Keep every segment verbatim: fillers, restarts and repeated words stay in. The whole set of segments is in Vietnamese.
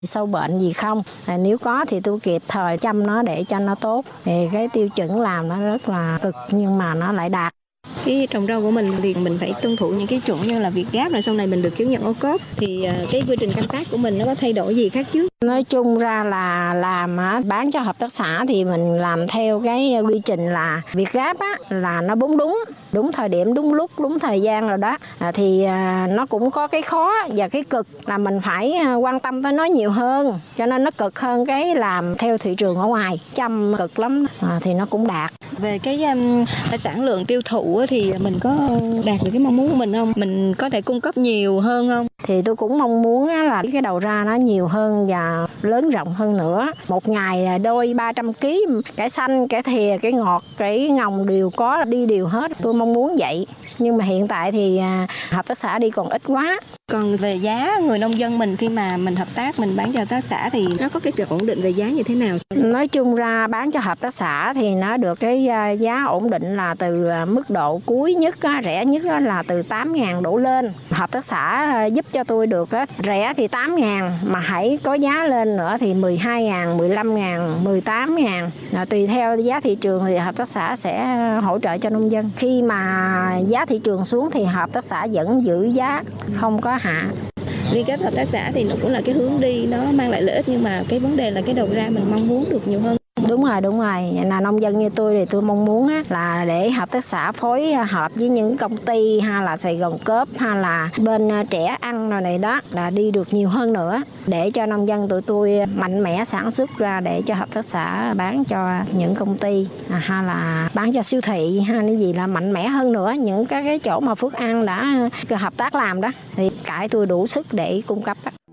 sâu bệnh gì không. À, nếu có thì tôi kịp thời chăm nó để cho nó tốt. Thì cái tiêu chuẩn làm nó rất là cực nhưng mà nó lại đạt. Cái trồng rau của mình thì mình phải tuân thủ những cái chuẩn như là Việt Gáp, rồi sau này mình được chứng nhận ô cốp. Thì cái quy trình canh tác của mình nó có thay đổi gì khác trước? Nói chung ra là làm bán cho hợp tác xã thì mình làm theo cái quy trình là Việt Gáp á, là nó đúng đúng, đúng thời điểm, đúng lúc, đúng thời gian rồi đó. À, thì à, nó cũng có cái khó và cái cực là mình phải quan tâm tới nó nhiều hơn, cho nên nó cực hơn cái làm theo thị trường ở ngoài, chăm cực lắm à, thì nó cũng đạt. Về cái um, sản lượng tiêu thụ thì mình có đạt được cái mong muốn của mình không? Mình có thể cung cấp nhiều hơn không? Thì tôi cũng mong muốn là cái đầu ra nó nhiều hơn và lớn rộng hơn nữa. Một ngày đôi ba trăm ki lô gam, cải xanh, cải thìa, cải ngọt, cải ngồng đều có, đi đều hết. Tôi mong muốn vậy. Nhưng mà hiện tại thì hợp tác xã đi còn ít quá. Còn về giá, người nông dân mình khi mà mình hợp tác, mình bán cho hợp tác xã thì nó có cái sự ổn định về giá như thế nào? Nói chung ra bán cho hợp tác xã thì nó được cái giá ổn định là từ mức độ cuối nhất, rẻ nhất là từ tám ngàn đổ lên. Hợp tác xã giúp cho tôi được rẻ thì tám ngàn, mà hãy có giá lên nữa thì mười hai ngàn, mười lăm ngàn, mười tám ngàn. Tùy theo giá thị trường thì hợp tác xã sẽ hỗ trợ cho nông dân. Khi mà giá thị trường xuống thì hợp tác xã vẫn giữ giá, không có hạ. Liên kết hợp tác xã thì nó cũng là cái hướng đi, nó mang lại lợi ích, nhưng mà cái vấn đề là cái đầu ra mình mong muốn được nhiều hơn. Đúng rồi, đúng rồi. Là nông dân như tôi thì tôi mong muốn á, là để hợp tác xã phối hợp với những công ty hay là Sài Gòn Cớp hay là bên Trẻ Ăn rồi này đó, là đi được nhiều hơn nữa để cho nông dân tụi tôi mạnh mẽ sản xuất ra để cho hợp tác xã bán cho những công ty hay là bán cho siêu thị hay cái gì là mạnh mẽ hơn nữa. Những cái, cái chỗ mà Phước An đã hợp tác làm đó thì cải tôi đủ sức để cung cấp đó.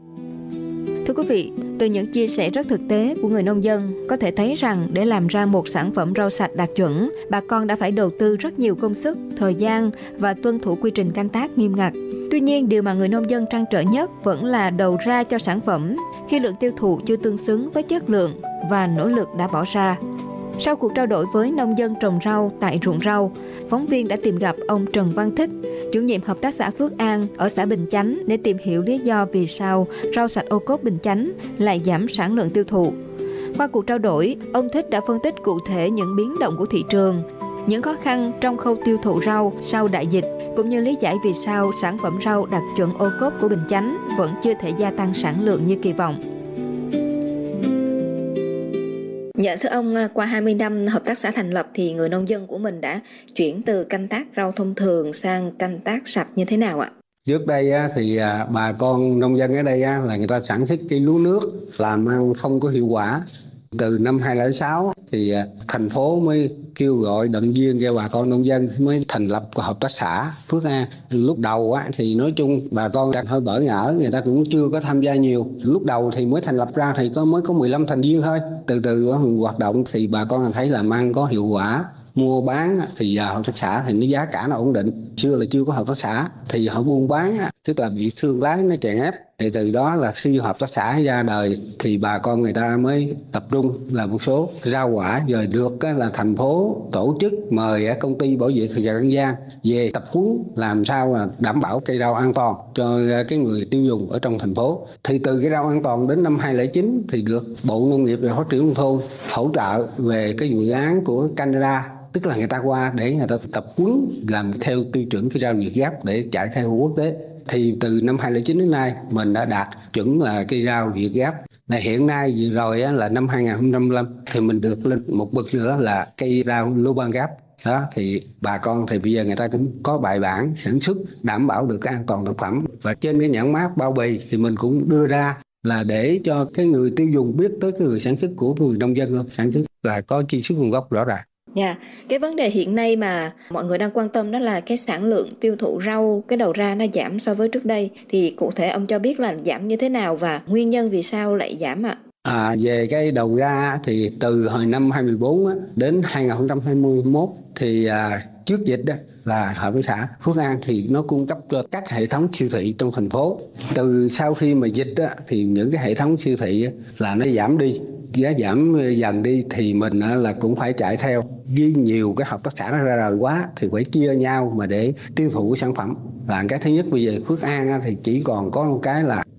Thưa quý vị, từ những chia sẻ rất thực tế của người nông dân, có thể thấy rằng để làm ra một sản phẩm rau sạch đạt chuẩn, bà con đã phải đầu tư rất nhiều công sức, thời gian và tuân thủ quy trình canh tác nghiêm ngặt. Tuy nhiên, điều mà người nông dân trăn trở nhất vẫn là đầu ra cho sản phẩm khi lượng tiêu thụ chưa tương xứng với chất lượng và nỗ lực đã bỏ ra. Sau cuộc trao đổi với nông dân trồng rau tại ruộng rau, phóng viên đã tìm gặp ông Trần Văn Thích, chủ nhiệm hợp tác xã Phước An ở xã Bình Chánh để tìm hiểu lý do vì sao rau sạch ô cốp Bình Chánh lại giảm sản lượng tiêu thụ. Qua cuộc trao đổi, ông Thích đã phân tích cụ thể những biến động của thị trường, những khó khăn trong khâu tiêu thụ rau sau đại dịch, cũng như lý giải vì sao sản phẩm rau đạt chuẩn ô cốp của Bình Chánh vẫn chưa thể gia tăng sản lượng như kỳ vọng. Dạ thưa ông, qua hai mươi năm hợp tác xã thành lập thì người nông dân của mình đã chuyển từ canh tác rau thông thường sang canh tác sạch như thế nào ạ? Trước đây thì bà con nông dân ở đây là người ta sản xuất cây lúa nước làm ăn không có hiệu quả. Từ năm hai không không sáu thì thành phố mới kêu gọi động viên cho bà con nông dân mới thành lập hợp tác xã Phước An. Lúc đầu á, thì nói chung bà con đang hơi bỡ ngỡ, người ta cũng chưa có tham gia nhiều. Lúc đầu thì mới thành lập ra thì có mới có mười lăm thành viên thôi. Từ từ hoạt động thì bà con thấy làm ăn có hiệu quả. Mua bán thì giờ hợp tác xã thì nó giá cả nó ổn định. Xưa là chưa có hợp tác xã thì họ buôn bán tức là bị thương lái nó chèn ép. Thì từ đó là khi hợp tác xã ra đời thì bà con người ta mới tập trung là một số rau quả, rồi được là thành phố tổ chức mời công ty bảo vệ thực vật An Giang về tập huấn làm sao là đảm bảo cây rau an toàn cho cái người tiêu dùng ở trong thành phố. Thì từ cái rau an toàn đến năm hai không không chín thì được Bộ Nông nghiệp và Phát triển Nông thôn hỗ trợ về cái dự án của Canada, tức là người ta qua để người ta tập huấn làm theo tiêu chuẩn cái rau Việt Gáp để chạy theo quốc tế. Thì từ năm hai không không chín đến nay mình đã đạt chuẩn là cây rau Việt Gáp. Này hiện nay vừa rồi á, là năm hai không không năm thì mình được lên một bậc nữa là cây rau lúa ban Gáp. Đó thì bà con thì bây giờ người ta cũng có bài bản sản xuất đảm bảo được cái an toàn thực phẩm, và trên cái nhãn mác bao bì thì mình cũng đưa ra là để cho cái người tiêu dùng biết tới cái người sản xuất của người nông dân luôn, sản xuất là có truy xuất nguồn gốc rõ ràng. Dạ, yeah. Cái vấn đề hiện nay mà mọi người đang quan tâm đó là cái sản lượng tiêu thụ rau, cái đầu ra nó giảm so với trước đây. Thì cụ thể ông cho biết là giảm như thế nào và nguyên nhân vì sao lại giảm ạ? À, về cái đầu ra thì từ hồi năm hai không một bốn á, đến hai không hai mốt thì à, trước dịch đó là hợp tác xã Phước An thì nó cung cấp cho các hệ thống siêu thị trong thành phố. Từ sau khi mà dịch đó, thì những cái hệ thống siêu thị là nó giảm đi, giá giảm dần đi thì mình là cũng phải chạy theo. Với nhiều cái hợp tác xã nó ra đời quá thì phải chia nhau mà để tiêu thụ cái sản phẩm. Là cái thứ nhất, bây giờ Phước An thì chỉ còn có một cái là tiêu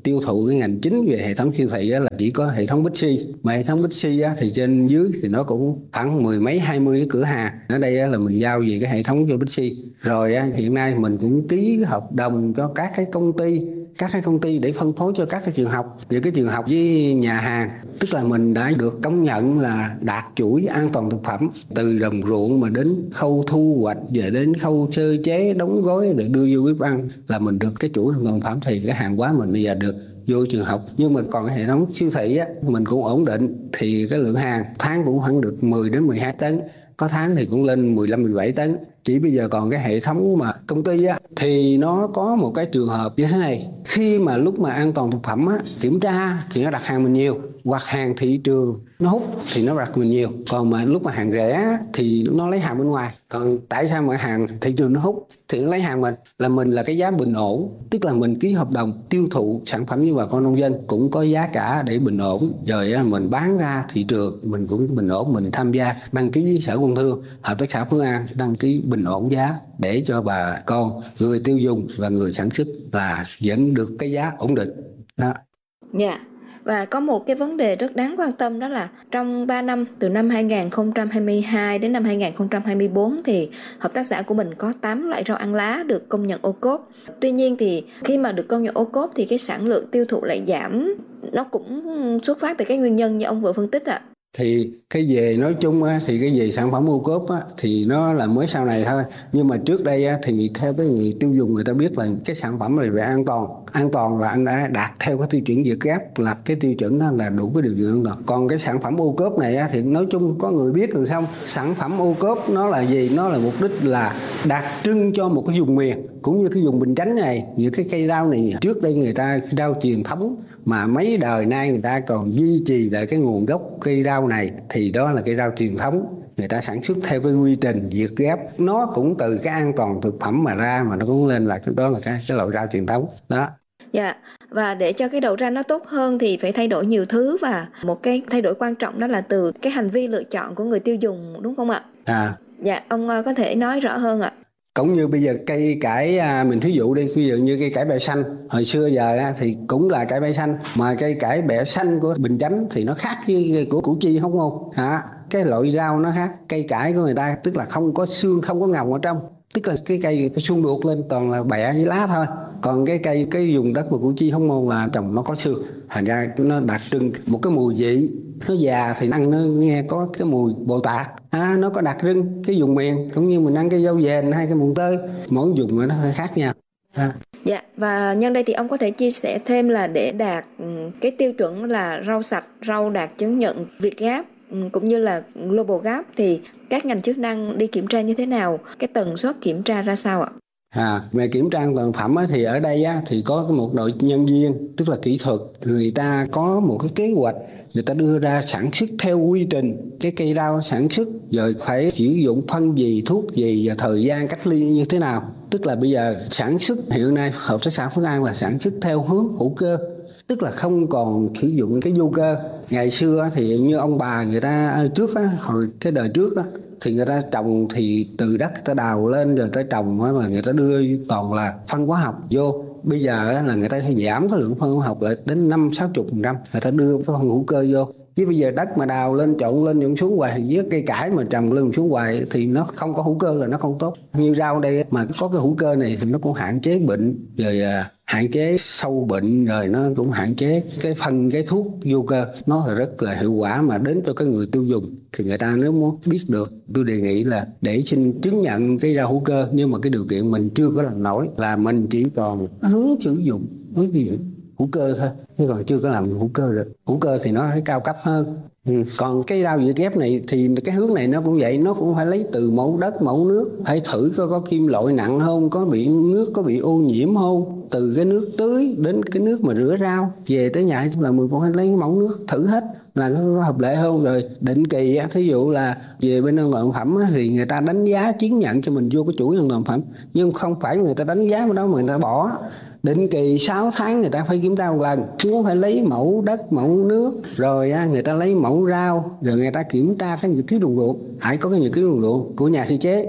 tiêu thụ cái ngành chính về hệ thống siêu thị á, là chỉ có hệ thống Bixi. Mà hệ thống Bixi á, thì trên dưới thì nó cũng khoảng mười mấy hai mươi cái cửa hàng. Ở đây á, là mình giao về cái hệ thống cho Bixi. Rồi á, hiện nay mình cũng ký hợp đồng cho các cái công ty các cái công ty để phân phối cho các cái trường học, về cái trường học với nhà hàng, tức là mình đã được công nhận là đạt chuỗi an toàn thực phẩm từ đồng ruộng mà đến khâu thu hoạch về đến khâu sơ chế đóng gói để đưa vô bếp ăn, là mình được cái chuỗi an toàn thực phẩm, thì cái hàng hóa mình bây giờ được vô trường học. Nhưng mà còn cái hệ thống siêu thị á, mình cũng ổn định, thì cái lượng hàng tháng cũng khoảng được mười đến mười hai tấn, có tháng thì cũng lên mười lăm mười bảy tấn. Chỉ bây giờ còn cái hệ thống mà công ty á, thì nó có một cái trường hợp như thế này. Khi mà lúc mà an toàn thực phẩm á, kiểm tra thì nó đặt hàng mình nhiều, hoặc hàng thị trường nó hút thì nó đặt mình nhiều. Còn mà lúc mà hàng rẻ thì nó lấy hàng bên ngoài. Còn tại sao mà hàng thị trường nó hút thì nó lấy hàng mình? Là mình là cái giá bình ổn, tức là mình ký hợp đồng tiêu thụ sản phẩm với bà con nông dân cũng có giá cả để bình ổn. Rồi á, mình bán ra thị trường mình cũng bình ổn, mình tham gia đăng ký với Sở Công Thương, Hợp tác xã Phước An đăng ký bình ổn giá để cho bà con, người tiêu dùng và người sản xuất là vẫn được cái giá ổn định đó. Dạ. Yeah. Và có một cái vấn đề rất đáng quan tâm, đó là trong ba năm từ năm hai không hai hai đến năm hai không hai tư thì hợp tác xã của mình có tám loại rau ăn lá được công nhận ô cốp. Tuy nhiên thì khi mà được công nhận ô cốp thì cái sản lượng tiêu thụ lại giảm. Nó cũng xuất phát từ cái nguyên nhân như ông vừa phân tích ạ. À. Thì cái về nói chung á, thì cái về sản phẩm ô cốp á, thì nó là mới sau này thôi. Nhưng mà trước đây á, thì theo cái người tiêu dùng người ta biết là cái sản phẩm này về an toàn. An toàn là anh đã đạt theo cái tiêu chuẩn Việt Gáp, là cái tiêu chuẩn đó là đủ cái điều kiện an toàn. Còn cái sản phẩm ô cốp này á, thì nói chung có người biết người không. Sản phẩm ô cốp nó là gì? Nó là mục đích là đặc trưng cho một cái vùng miền. Cũng như cái vùng Bình Chánh này, những cái cây rau này trước đây người ta rau truyền thống mà mấy đời nay người ta còn duy trì lại cái nguồn gốc cây rau này, thì đó là cây rau truyền thống, người ta sản xuất theo cái quy trình Việt Gáp. Nó cũng từ cái an toàn thực phẩm mà ra, mà nó cũng lên là cái đó là cái, cái loại rau truyền thống đó. Dạ, và để cho cái đầu ra nó tốt hơn thì phải thay đổi nhiều thứ, và một cái thay đổi quan trọng đó là từ cái hành vi lựa chọn của người tiêu dùng, đúng không ạ? À. Dạ, ông có thể nói rõ hơn ạ. Cũng như bây giờ cây cải, mình thí dụ đi, ví dụ như cây cải bẹ xanh hồi xưa giờ thì cũng là cải bẹ xanh, mà cây cải bẹ xanh của Bình Chánh thì nó khác với của Củ Chi Hóc Môn hả? Cái loại rau nó khác. Cây cải của người ta tức là không có xương, không có ngồng ở trong, tức là cái cây nó suông đuột lên toàn là bẹ với lá thôi. Còn cái cây cái vùng đất của Củ Chi Hóc Môn là trồng nó có xương, thành ra nó đặc trưng một cái mùi vị. Nó già thì ăn nó nghe có cái mùi bồ tạt, à, nó có đặc trưng cái vùng miền, cũng như mình ăn cái dâu dền hay cái mùng tơi, mỗi vùng nó hơi khác nhau. À. Dạ, và nhân đây thì ông có thể chia sẻ thêm là để đạt cái tiêu chuẩn là rau sạch, rau đạt chứng nhận Việt Gáp cũng như là Global Gap thì các ngành chức năng đi kiểm tra như thế nào, cái tần suất kiểm tra ra sao ạ? À, về kiểm tra an toàn thực phẩm á, thì ở đây á, thì có một đội nhân viên, tức là kỹ thuật, người ta có một cái kế hoạch, người ta đưa ra sản xuất theo quy trình cái cây rau sản xuất, rồi phải sử dụng phân gì, thuốc gì và thời gian cách ly như thế nào. Tức là bây giờ sản xuất hiện nay hợp tác xã Phước An là sản xuất theo hướng hữu cơ, tức là không còn sử dụng cái vô cơ. Ngày xưa thì như ông bà người ta trước á, hồi cái đời trước á, thì người ta trồng thì từ đất người ta đào lên rồi tới trồng á, là người ta đưa toàn là phân hóa học vô. Bây giờ là người ta sẽ giảm cái lượng phân hóa học lại đến năm sáu chục phần trăm, người ta đưa cái phân hữu cơ vô. Chứ bây giờ đất mà đào lên trộn lên trộn xuống hoài, với cây cải mà trồng lên xuống hoài thì nó không có hữu cơ là nó không tốt. Như rau đây mà có cái hữu cơ này thì nó cũng hạn chế bệnh, rồi hạn chế sâu bệnh, rồi nó cũng hạn chế cái phân cái thuốc vô cơ. Nó là rất là hiệu quả, mà đến cho cái người tiêu dùng thì người ta nếu muốn biết được, tôi đề nghị là để xin chứng nhận cái rau hữu cơ, nhưng mà cái điều kiện mình chưa có làm nổi, là mình chỉ còn hướng sử dụng hướng sử dụng hữu cơ thôi, chứ còn chưa có làm hữu cơ được. Hữu cơ thì nó phải cao cấp hơn. Ừ. Còn cái rau Việt Gáp này thì cái hướng này nó cũng vậy, nó cũng phải lấy từ mẫu đất, mẫu nước, phải thử có có kim loại nặng không, có bị nước có bị ô nhiễm không, từ cái nước tưới đến cái nước mà rửa rau về tới nhà là mình cũng phải lấy mẫu nước thử hết là nó có hợp lệ không. Rồi định kỳ á, thí dụ là về bên an toàn thực phẩm á, thì người ta đánh giá chứng nhận cho mình vô cái chuỗi an toàn thực phẩm, nhưng không phải người ta đánh giá vào đó mà người ta bỏ. Định kỳ sáu tháng người ta phải kiểm tra một lần, cũng phải lấy mẫu đất, mẫu nước, rồi á, người ta lấy mẫu rau, rồi người ta kiểm tra cái nhật ký đồng ruộng, phải có cái nhật ký đồng ruộng của nhà thiết chế.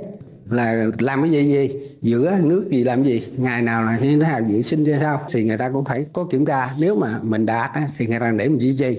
là làm cái gì gì giữa nước gì làm gì, ngày nào là như thế nào vệ sinh ra sao, thì người ta cũng phải có kiểm tra. Nếu mà mình đạt á, thì người ta để mình duy trì.